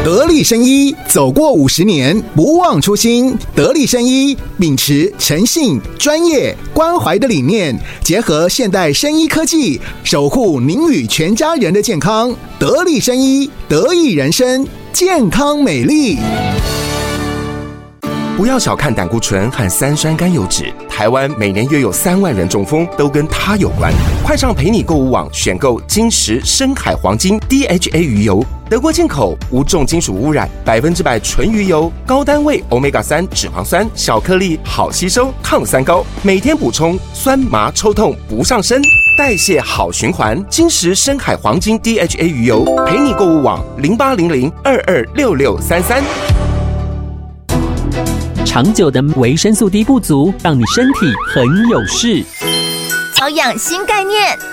得力生医走过50年，不忘初心。得力生医秉持诚信、专业、关怀的理念，结合现代生医科技，守护您与全家人的健康。得力生医，得益人生，健康美丽。 不要小看胆固醇和三酸甘油酯，台湾每年约有3万人中风，都跟它有关。快上陪你购物网选购金石深海黄金 DHA 鱼油，德国进口，无重金属污染，100%纯鱼油，高单位 Omega-3 脂肪酸，小颗粒，好吸收，抗三高，每天补充，酸麻抽痛不上身，代谢好循环。金石深海黄金 DHA 鱼油，陪你购物网0800226633。 长久的维生素 D 不足，让你身体很有事。 保养新概念，